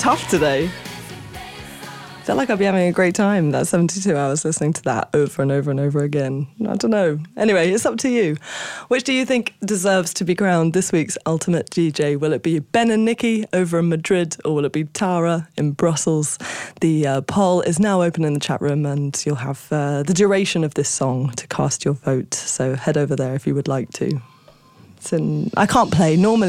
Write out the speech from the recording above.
tough today. I feel like I'd be having a great time that 72 hours listening to that over and over and over again. I don't know. Anyway, it's up to you. Which do you think deserves to be crowned this week's Ultimate DJ? Will it be Ben and Nikki over in Madrid, or will it be Tara in Brussels? The poll is now open in the chat room, and you'll have the duration of this song to cast your vote. So head over there if you would like to. I can't play normally.